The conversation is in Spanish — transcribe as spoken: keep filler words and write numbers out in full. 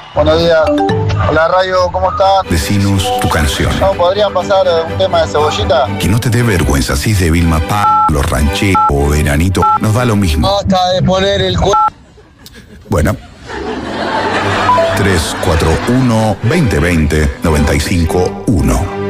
Buenos días. Hola, Radio, ¿cómo están? Decinos tu canción. ¿No podrían pasar eh, un tema de Cebollita? Que no te dé vergüenza, si es de Vilma P, Los Rancheros o Enanito, nos da lo mismo. Basta de poner el cu... Bueno. tres cuatro uno, veinte veinte, noventa y cinco uno.